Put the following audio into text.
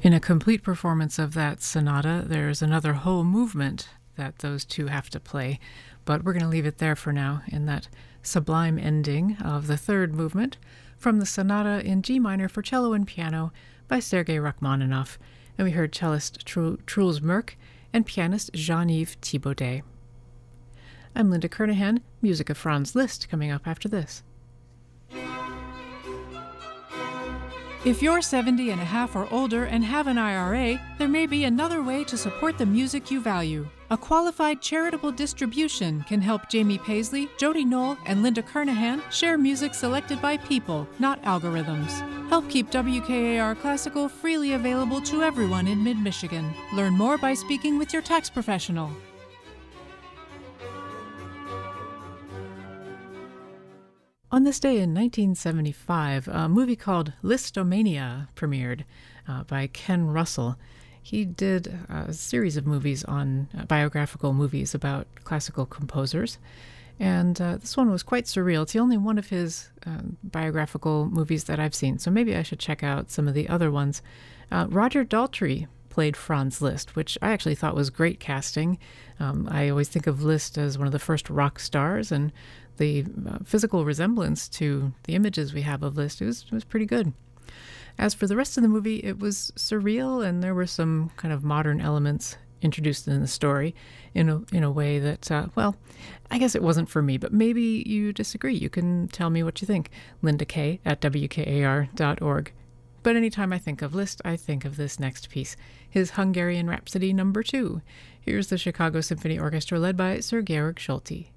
In a complete performance of that sonata, there's another whole movement that those two have to play, but we're going to leave it there for now in that sublime ending of the third movement from the sonata in G minor for cello and piano by Sergei Rachmaninoff, and we heard cellist Truls Merk and pianist Jean-Yves Thibaudet. I'm Linda Kernahan, music of Franz Liszt coming up after this. If you're 70 and a half or older and have an IRA, there may be another way to support the music you value. A qualified charitable distribution can help Jamie Paisley, Jody Knoll, and Linda Kernahan share music selected by people, not algorithms. Help keep WKAR Classical freely available to everyone in mid-Michigan. Learn more by speaking with your tax professional. On this day in 1975, a movie called Listomania premiered by Ken Russell. He did a series of movies on biographical movies about classical composers, and this one was quite surreal. It's the only one of his biographical movies that I've seen, so maybe I should check out some of the other ones. Roger Daltrey played Franz Liszt, which I actually thought was great casting. I always think of Liszt as one of the first rock stars, and the physical resemblance to the images we have of Liszt was pretty good. As for the rest of the movie, it was surreal, and there were some kind of modern elements introduced in the story in a way that, well, I guess it wasn't for me, but maybe you disagree. You can tell me what you think. LindaK@WKAR.org. But anytime I think of Liszt, I think of this next piece, his Hungarian Rhapsody No. 2. Here's the Chicago Symphony Orchestra led by Sir Georg Solti.